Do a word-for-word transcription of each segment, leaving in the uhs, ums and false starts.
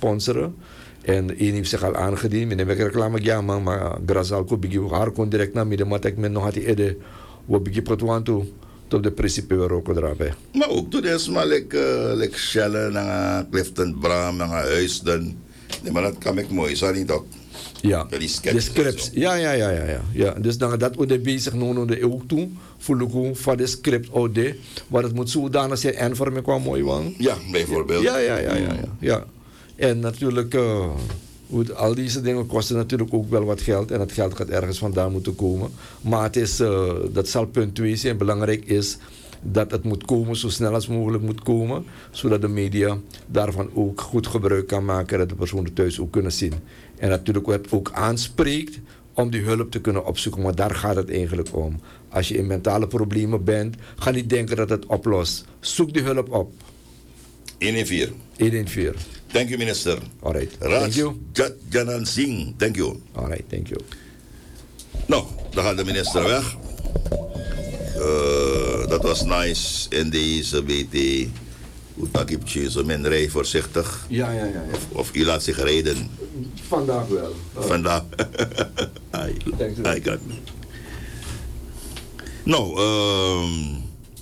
sponsoren. En één heeft zich al aangediend. En dan heb ik reclame ja man, maar Grazal ko bigi haar kon direct naar midden, maar ik men nog had die ede. Wat bigi patuan toe tot de principe weer ook drapen. Maar ook toen is maar like like Shellen naar Clifton Bram naar Huisden. Nee, maar dat kan ik mooi, zo niet ook. Ja, die de scripts. Ja, ja, ja, ja, ja, ja. Dus dan dat we de bezig noemen de ook toe. Voel ik van de script oude. Maar het moet zodanig zijn en voor me kwam mooi wang. Ja, bijvoorbeeld. Ja, ja, ja, ja, ja. ja. En natuurlijk, uh, al deze dingen kosten natuurlijk ook wel wat geld. En het geld gaat ergens vandaan moeten komen. Maar het is, uh, dat zal punt twee zijn. Belangrijk is dat het moet komen, zo snel als mogelijk moet komen. Zodat de media daarvan ook goed gebruik kan maken. Dat de personen thuis ook kunnen zien. En natuurlijk wat ook aanspreekt om die hulp te kunnen opzoeken. Maar daar gaat het eigenlijk om. Als je in mentale problemen bent, ga niet denken dat het oplost. Zoek die hulp op. één één vier. één één vier. Thank you, minister. All right. Raj Thank you. Janan Singh. Thank you. All right, thank you. Nou, dan gaat de minister weg. Uh, dat was nice in deze B T. Hoe tak ik je zo min rij voorzichtig? Ja, ja, ja. ja. Of, of u laat zich rijden? Vandaag wel. Oh. Vandaag. Ai, ai, God. Nou, um,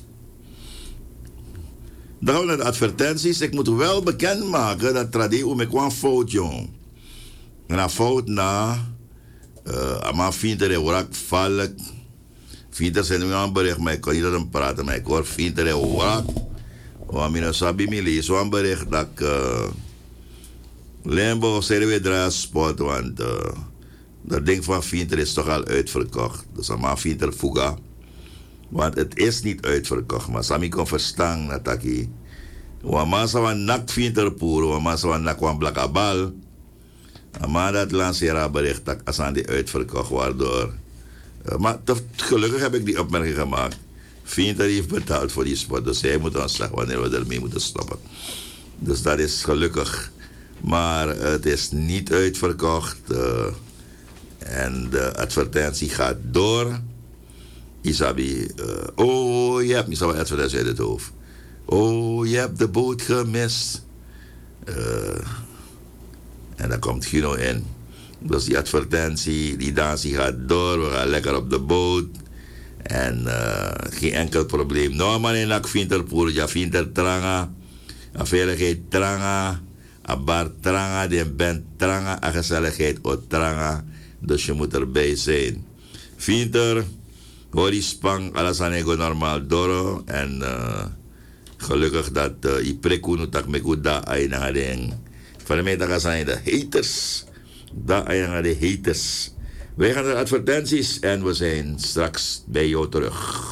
dan gaan we naar de advertenties. Ik moet wel bekendmaken dat Tradi om ik kwam fout, jong. En een fout na. Uh, ama vindt er ook valk. Vindt er zijn we aan bericht, maar ik kan niet dat hem praten, maar ik hoor vindt er ook. Want ik sabi mi lees een bericht dat ik uh, Limbo serve draai spot, want uh, dat ding van Vinter is toch al uitverkocht. Dus aan Vinter fuga. Want het is niet uitverkocht, maar Sami kon verstaan dat ik. Want massa van nak Vinter puro, want massa van nak van blakabal. Maar dat lancera bericht dat als aan die uitverkocht waardoor. Uh, maar te, gelukkig heb ik die opmerking gemaakt. Vinter heeft betaald voor die spot, dus hij moet ons zeggen wanneer we ermee moeten stoppen. Dus dat is gelukkig. Maar het is niet uitverkocht. Uh, en de advertentie gaat door. Isabi, uh, oh je hebt niet zo'n advertentie uit het hoofd. Oh, je hebt de boot gemist. Uh, en dan komt Gino in. Dus die advertentie, die dansie gaat door. We gaan lekker op de boot. En uh, geen enkel probleem. Nou, maar in ik vind er poer, ja, vind er tranga. A veiligheid tranga. A bar tranga, die bent tranga. A gezelligheid o tranga. Dus je moet erbij zijn. Vind er, hoor die spang, alles aan ego normaal door. En uh, gelukkig dat uh, i prekunu tak me goed da ay na ding. Van mij dat zijn de haters. Da ay na de haters. Wij gaan naar de advertenties en we zijn straks bij jou terug.